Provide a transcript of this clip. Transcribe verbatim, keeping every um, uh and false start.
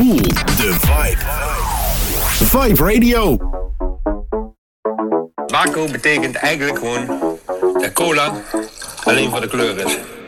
Voel de vibe. Vibe Radio. Baco betekent eigenlijk gewoon dat cola alleen voor de kleur is.